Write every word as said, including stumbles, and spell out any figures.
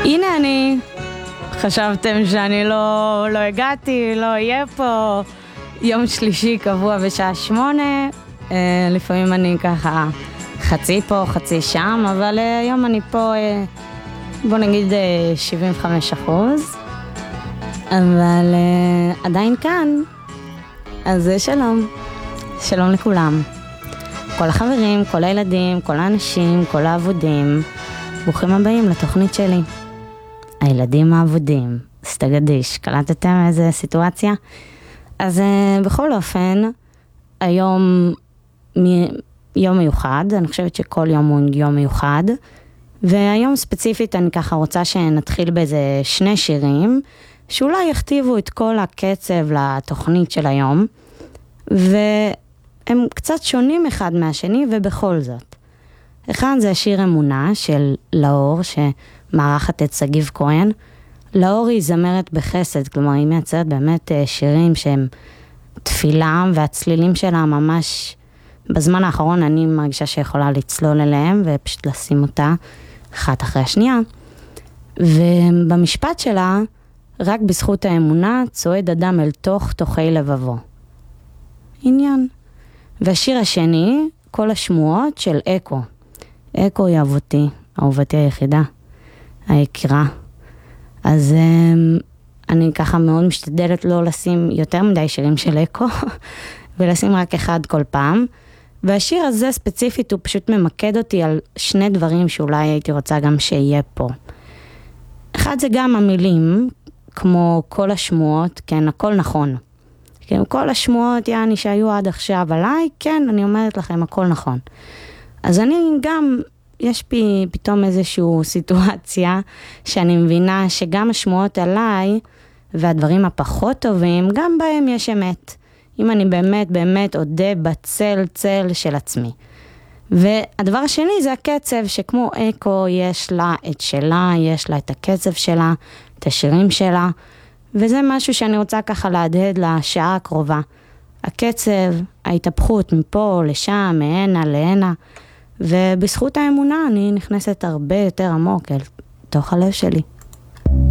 הנה אני, חשבתם שאני לא, לא הגעתי, לא אהיה פה. יום שלישי קבוע בשעה שמונה, אה, לפעמים אני ככה חצי פה, חצי שם, אבל אה, היום אני פה, אה, בוא נגיד אה, שבעים וחמישה אחוז, אבל אה, עדיין כאן. אז שלום, שלום לכולם. כל החברים, כל הילדים, כל האנשים, כל העבודים, ברוכים הבאים לתוכנית שלי. הילדים העבודים, סטגדיש, קלטתם איזה סיטואציה? אז uh, בכל אופן, היום מ- יום מיוחד, אני חושבת שכל יום הוא יום מיוחד, והיום ספציפית אני ככה רוצה שנתחיל באיזה שני שירים, שאולי יכתיבו את כל הקצב לתוכנית של היום, והם קצת שונים אחד מהשני, ובכל זאת. אחד זה השיר אמונה של לאור, שמערכת את סגיב כהן. לאור היא זמרת בחסד, כלומר היא מייצרת באמת שירים שהם תפילה, והצלילים שלה ממש, בזמן האחרון אני מרגישה שיכולה לצלול אליהם, ופשוט לשים אותה אחת אחרי השנייה. ובמשפט שלה, רק בזכות האמונה צועד אדם אל תוך תוכי לבבו. עניין. והשיר השני, כל השמועות של אקו. אקו היא אהובתי, אהובתי היחידה, היקירה. אז אני ככה מאוד משתדלת לא לשים יותר מדי שירים של אקו, ולשים רק אחד כל פעם. והשיר הזה ספציפית הוא פשוט ממקד אותי על שני דברים שאולי הייתי רוצה גם שיהיה פה. אחד זה גם המילים, כמו כל השמועות, כן, הכל נכון. כן, כל השמועות, יעני, שהיו עד עכשיו עליי, כן, אני אומרת לכם, הכל נכון. אז אני גם, יש בי פתאום איזושהי סיטואציה, שאני מבינה שגם השמועות עליי, והדברים הפחות טובים, גם בהם יש אמת. אם אני באמת, באמת עודה בצל צל של עצמי. והדבר השני זה הקצב, שכמו אקו יש לה את שלה, יש לה את הקצב שלה, את השירים שלה, וזה משהו שאני רוצה ככה להדהד לשעה הקרובה. הקצב, ההתהפכות מפה לשם, מהנה להנה, ובזכות האמונה אני נכנסת הרבה יותר עמוק אל תוך הלב שלי.